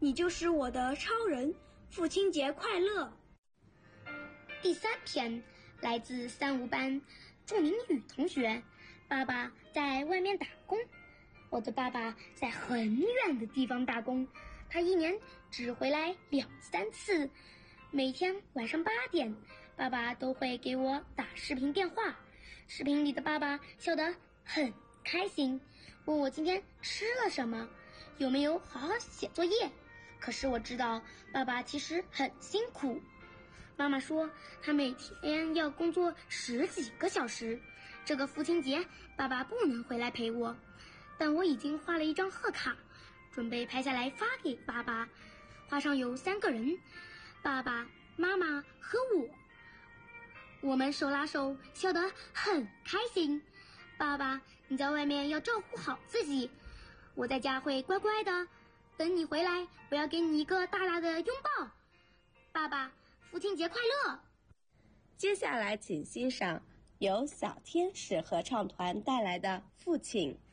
你就是我的超人，父亲节快乐。 第3篇来自3、5班祝明宇同学。爸爸在外面打工。我的爸爸在很远的地方打工，他一年只回来2、3次。每天晚上8点，爸爸都会给我打视频电话。视频里的爸爸笑得很开心，问我今天吃了什么，有没有好好写作业。可是我知道爸爸其实很辛苦。妈妈说他每天要工作10几个小时，这个父亲节爸爸不能回来陪我，但我已经画了一张贺卡，准备拍下来发给爸爸。画上有3个人，爸爸妈妈和我们手拉手笑得很开心。爸爸，你在外面要照顾好自己，我在家会乖乖的等你回来，我要给你一个大大的拥抱。爸爸，父亲节快乐。 接下来请欣赏由小天使合唱团带来的《父亲》。